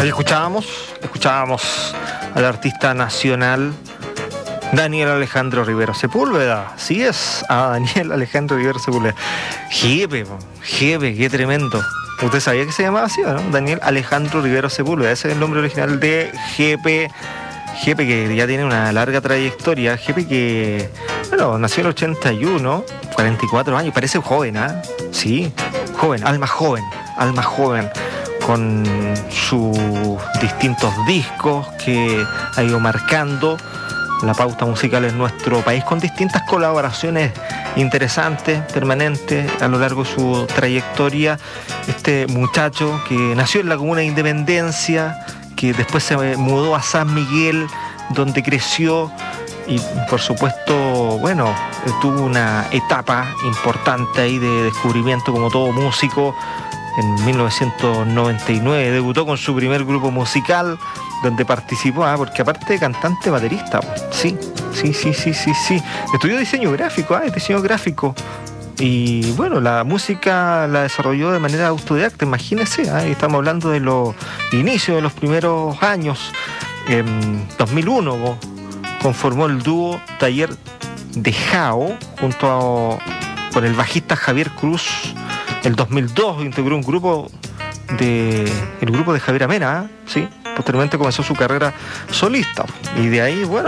Ahí escuchábamos al artista nacional Daniel Alejandro Rivero Sepúlveda. Sí es, a Daniel Alejandro Rivero Sepúlveda. Jepe, qué tremendo. ¿Usted sabía que se llamaba así, no? Daniel Alejandro Rivero Sepúlveda. Ese es el nombre original de Jepe. Jepe, que ya tiene una larga trayectoria. Jepe que, bueno, nació en el 81, 44 años. Parece joven, ¿ah? Sí, joven, alma joven, con sus distintos discos que ha ido marcando la pauta musical en nuestro país, con distintas colaboraciones interesantes, permanentes a lo largo de su trayectoria. Este muchacho que nació en la comuna de Independencia, que después se mudó a San Miguel, donde creció y por supuesto, bueno, tuvo una etapa importante ahí de descubrimiento como todo músico. En 1999 debutó con su primer grupo musical, donde participó, porque aparte de cantante, baterista. Sí. Estudió diseño gráfico. Y bueno, la música la desarrolló de manera autodidacta, imagínense, estamos hablando de los inicios de los primeros años. En 2001 conformó el dúo Taller de Jao con el bajista Javier Cruz. El 2002 integró el grupo de Javier Amena, ¿sí? Posteriormente comenzó su carrera solista. Y de ahí, bueno,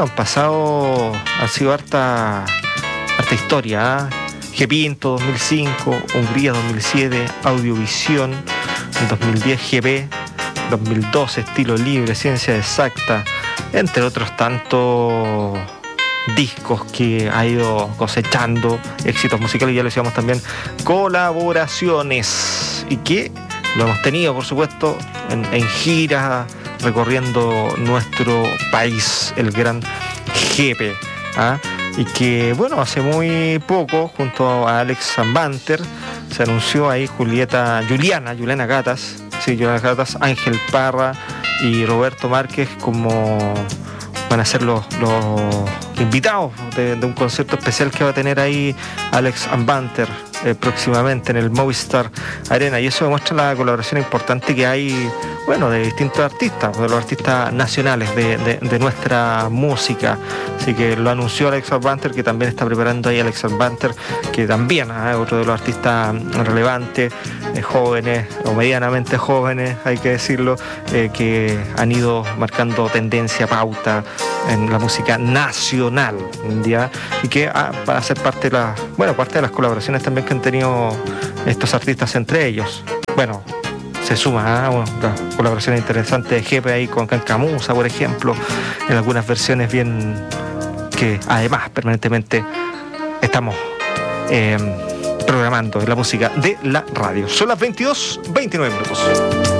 ha sido harta historia, G-Pinto 2005, Hungría 2007, Audiovisión en 2010, GB 2012, Estilo Libre, Ciencia Exacta, entre otros tantos discos que ha ido cosechando, éxitos musicales, ya lo decíamos también, colaboraciones, y que lo hemos tenido, por supuesto, en giras, recorriendo nuestro país, el gran Jepe, y que, bueno, hace muy poco, junto a Alex Zambanter, se anunció ahí Juliana Gatas, Ángel Parra y Roberto Márquez como van a ser los invitados de un concierto especial que va a tener ahí Alex Zambanter próximamente en el Movistar Arena, y eso demuestra la colaboración importante que hay, bueno, de distintos artistas, de los artistas nacionales de nuestra música. Así que lo anunció Alex Zambanter, que también está preparando ahí Alex Zambanter, que también es otro de los artistas relevantes, jóvenes o medianamente jóvenes, hay que decirlo, que han ido marcando tendencia, pauta en la música nacional, ¿ya? Y que va a ser parte de las colaboraciones también que han tenido estos artistas entre ellos. Bueno, se suma una colaboración interesante de Jepe ahí con Cancamusa, por ejemplo, en algunas versiones bien que además permanentemente estamos programando en la música de la radio. Son las 22:29 minutos.